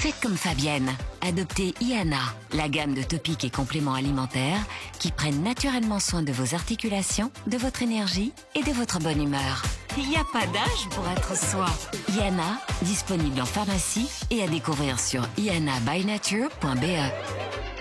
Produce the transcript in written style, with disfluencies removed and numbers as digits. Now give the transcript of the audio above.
Faites comme Fabienne. Adoptez IANA, la gamme de topiques et compléments alimentaires qui prennent naturellement soin de vos articulations, de votre énergie et de votre bonne humeur. Il n'y a pas d'âge pour être soi. IANA, disponible en pharmacie et à découvrir sur ianabynature.be.